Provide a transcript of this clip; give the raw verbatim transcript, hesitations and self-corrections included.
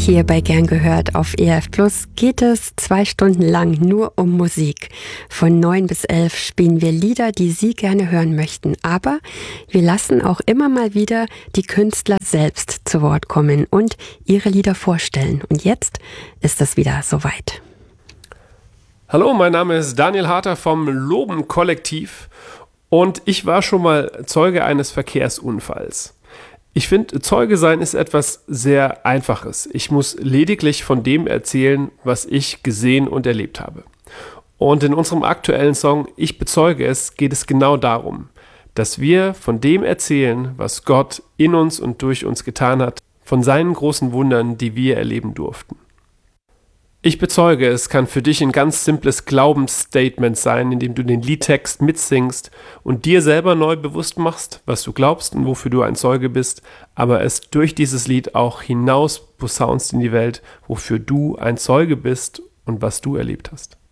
Hier bei Gern gehört auf E F Plus geht es zwei Stunden lang nur um Musik. Von neun bis elf spielen wir Lieder, die Sie gerne hören möchten. Aber wir lassen auch immer mal wieder die Künstler selbst zu Wort kommen und ihre Lieder vorstellen. Und jetzt ist es wieder soweit. Hallo, mein Name ist Daniel Harter vom Loben-Kollektiv und ich war schon mal Zeuge eines Verkehrsunfalls. Ich finde, Zeuge sein ist etwas sehr Einfaches. Ich muss lediglich von dem erzählen, was ich gesehen und erlebt habe. Und in unserem aktuellen Song Ich bezeuge es geht es genau darum, dass wir von dem erzählen, was Gott in uns und durch uns getan hat, von seinen großen Wundern, die wir erleben durften. Ich bezeuge es kann für dich ein ganz simples Glaubensstatement sein, in dem du den Liedtext mitsingst und dir selber neu bewusst machst, was du glaubst und wofür du ein Zeuge bist, aber es durch dieses Lied auch hinaus posaunst in die Welt, wofür du ein Zeuge bist und was du erlebt hast.